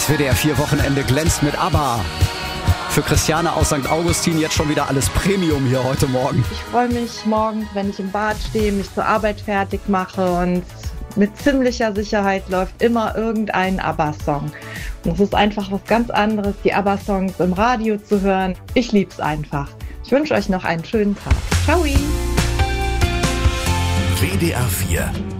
Das WDR-4-Wochenende glänzt mit ABBA. Für Christiane aus St. Augustin jetzt schon wieder alles Premium hier heute Morgen. Ich freue mich morgens, wenn ich im Bad stehe, mich zur Arbeit fertig mache und mit ziemlicher Sicherheit läuft immer irgendein ABBA-Song. Und es ist einfach was ganz anderes, die ABBA-Songs im Radio zu hören. Ich lieb's einfach. Ich wünsche euch noch einen schönen Tag. Ciao! WDR 4